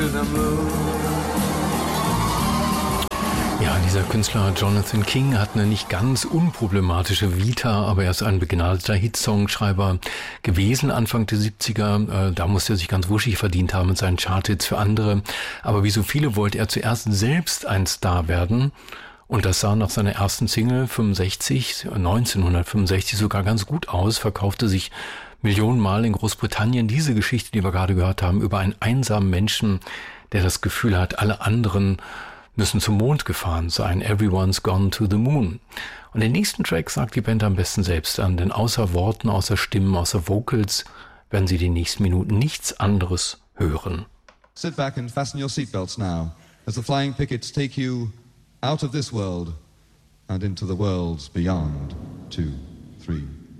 to the moon. Ja, dieser Künstler Jonathan King hat eine nicht ganz unproblematische Vita, aber er ist ein begnadeter Hitsongschreiber gewesen Anfang der 70er. Da musste er sich ganz wuschig verdient haben mit seinen Charthits für andere. Aber wie so viele wollte er zuerst selbst ein Star werden. Und das sah nach seiner ersten Single 1965 sogar ganz gut aus, verkaufte sich Millionenmal in Großbritannien. Diese Geschichte, die wir gerade gehört haben, über einen einsamen Menschen, der das Gefühl hat, alle anderen müssen zum Mond gefahren sein. Everyone's gone to the moon. Und den nächsten Track sagt die Band am besten selbst an, denn außer Worten, außer Stimmen, außer Vocals werden sie die nächsten Minuten nichts anderes hören. Sit back and fasten your seatbelts now, as the flying pickets take you out of this world and into the worlds beyond. 2, 3